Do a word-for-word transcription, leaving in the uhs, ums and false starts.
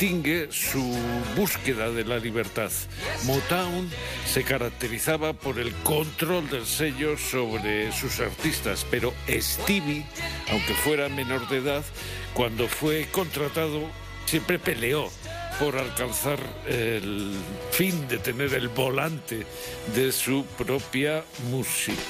distingue su búsqueda de la libertad. Motown se caracterizaba por el control del sello sobre sus artistas, pero Stevie, aunque fuera menor de edad, cuando fue contratado siempre peleó por alcanzar el fin de tener el volante de su propia música.